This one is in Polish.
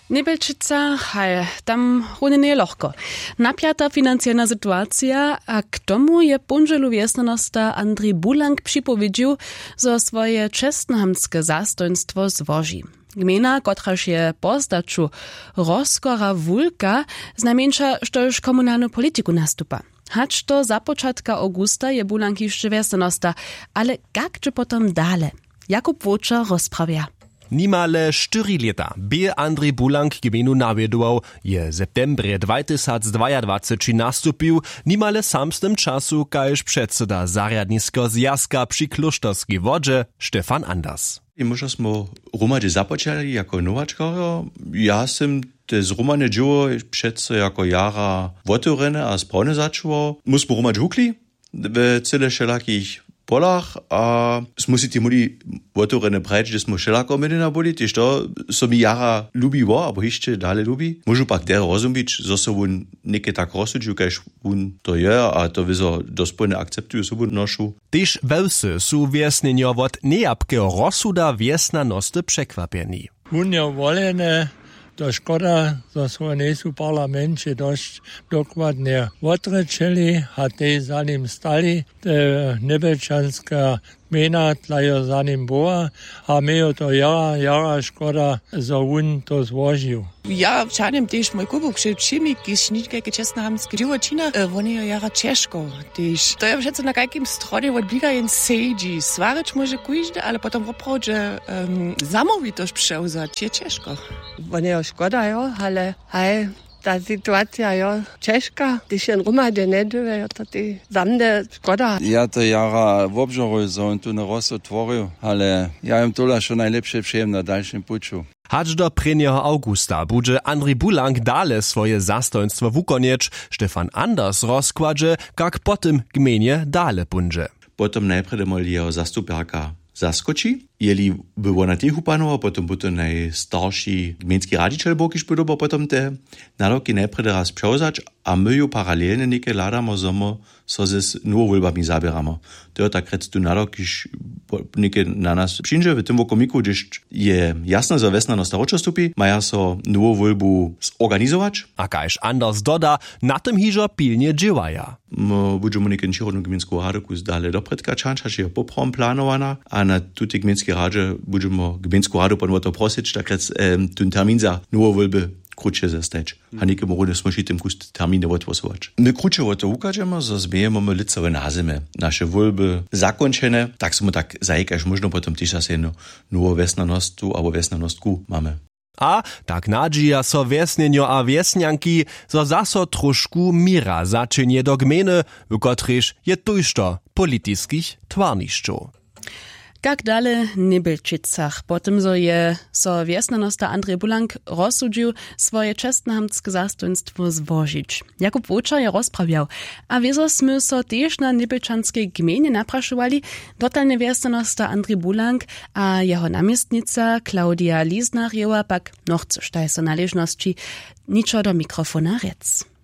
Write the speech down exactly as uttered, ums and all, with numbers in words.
Nebelčica, haj, tam runy nie lohko. Napiata finansjalna sytuacja, a k tomu je punželu wiesnanosta Andrzej Bulank připowiedził, zo swoje czestnohamskie zastojnstwo zwoži. Gmina, kotraż je postaču rozkora wulka, znamieńcza, što już komunalną polityku nastupa. Hacz to za początka augusta je Bulank jeszcze wiesnanosta, ale jak czy potem dale? Jakub Wójcza rozprawia. Nimale štyri leta by Andrzej Bulank gminu nawiedował, je septembre dwa tysiące dwudziesty nastupił, nimale sam z tym czasu, kajż przedseda zarjadnisko zjazka przy Klusztorskiej wodzie Stefan Anders. I może smo rumadzie zapoczęli jako nowaczkorio. Ja sam te zrumane dzieło przedse jako jara wotorene a sprawne zaczęło. Musimy rumać hukli w cyle wszelakich polach, a smusi ti muli wotorene brać, że smo wszelako medina boli, też to so mi jara lubiło, albo jeszcze dalej lubi. Może pak der rozumieć, że so on niekie tak rozsudził, kajż on to je, a to wizo dospojne akceptują sobą noszu. Też wełsy są wiesnienio od nejapkeho rozsuda wiesnanosty przekwapieni. Unio wolene, to szkoda, że są nie są parlamencie dość dokładnie odrečeli, a te za nim stali, te nebelčanská gmina tlajo za nim była, a my to jara, jara szkoda, że on to złożył. Ja wczoraj też mój kubuk przyjmik, kiż nitkie czesnohamskie dziewczyny, oni jara ciężko też. To ja wszędzie na jakim stronie odbiegają sedzi, svarzyć może kujźdy, ale potem woprawdzie um, zamówitość przełzać je ciężko. Oni jo szkoda, jo, ale hej, ta sytuacja jo ciężka, gdyż się rumadzie nie dywe, to ty zamde szkoda. Ja to jara w obżoru, że on tu na roz otworzył, ale ja im tola schon najlepsze przyjem na dalszym puczu. Hacz do prvního augusta bude Andrzej Bulank dale swoje zastojnstwo wukonieć, Stefan Anders rozkładże, jak potem gminie dale punże. Potem najpierw moli jeho zastupierka zaskoči, jeli by ona tiehu panoval, potom by to najstarší gmenský raditeľ bol, když by potom te naloky najprv raz převzať a my ju paralelne neke ladamo zomo so se novovoľbami zabieramo. To je tak rec tu nalok, když neke na nás přinže, v tym okomiku, když je jasno, že vesna nosta ročostupí, maja so novovoľbu zorganizować. A kajž Anders doda, na tym hižo pilnie dziewaja. My budeme neke čironu gmensku radoku zdale dopredka čanča, že je poprom plánovaná a na tuty gmenskej radzie budeme gmensku radu pan o to prosić, tak rec um, ten termin za novovoľby krótsze zastać. A niekiemu rudy smusi tym kust terminy odwosować. My krótsze o to ukażemy, że zmiejemy licowe nazimy. Nasze voľby zakończone, tak smo tak zajekaż można potem też zase nowo wiesnanostu albo wiesnanostku mamy. A tak nadzieja so wiesnienio a wiesnianki, zo zaso trošku mira zaczynie do gminy, w kotryż je tujšto politickich twarnišćów. Jak dale Nebelčicach, potem zo je so wiesnanosta Andrzej Bulank rozsudził swoje czestnohamskie zastojnstwo zwožić. Jakub Wójcza je rozprawiał, a wieso sme so też na nebelčanskiej gminie napraszowali, dotalne wiesnanosta Andrzej Bulank a jeho namiestnica Klaudia Liznarjewa pak noch zu stajso należności niczo do mikrofona rec.